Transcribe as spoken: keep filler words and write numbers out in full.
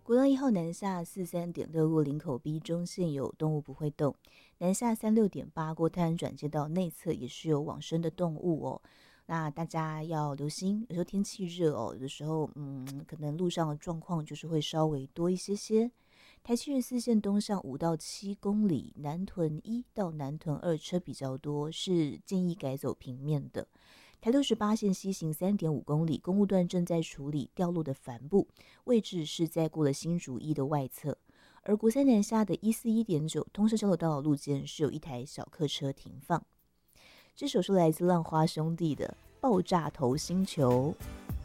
国道一号南下四三点六过林口 B 中线有动物不会动，南下三六点八过泰安转接道内侧也是有往生的动物哦。那大家要留心，有时候天气热哦，有的时候嗯，可能路上的状况就是会稍微多一些些。台七十四线东上五到七公里，南屯一到南屯二车比较多，是建议改走平面的。台六十八线西行三点五公里，公路段正在处理掉落的帆布，位置是在过了新竹一的外侧。而国三南下的一四一点九通车交流道的路肩是有一台小客车停放。这首是来自浪花兄弟的《爆炸头星球》。